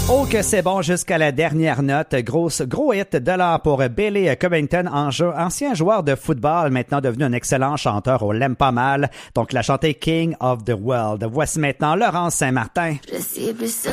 Oh que c'est bon jusqu'à la dernière note. Gros hit de l'heure pour Billy Covington, ancien joueur de football, maintenant devenu un excellent chanteur. On l'aime pas mal. Donc, la chanté King of the World. Voici maintenant Laurence Saint-Martin. Je sais plus ça.